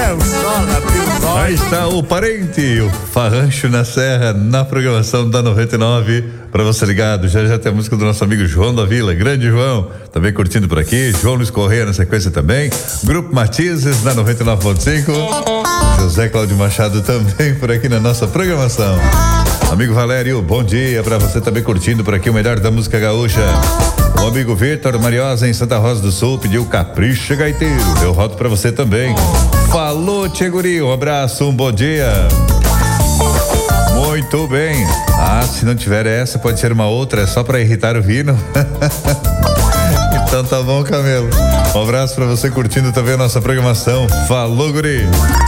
Aí está o Parente, o Farrancho na Serra, na programação da 99. Pra você ligado, já tem a música do nosso amigo João da Vila, grande João, também curtindo por aqui. João Luiz Correia na sequência também. Grupo Matizes na 99.5. José Cláudio Machado também por aqui na nossa programação. Amigo Valério, bom dia pra você também curtindo por aqui o melhor da música gaúcha. O amigo Vitor Mariosa em Santa Rosa do Sul pediu Capricha Gaiteiro. Eu rodo pra você também. Falou, Tcheguri, um abraço, um bom dia. Muito bem. Se não tiver essa, pode ser uma outra, é só pra irritar o Vino. Então tá bom, Camelo. Um abraço pra você curtindo também a nossa programação. Falou, guri.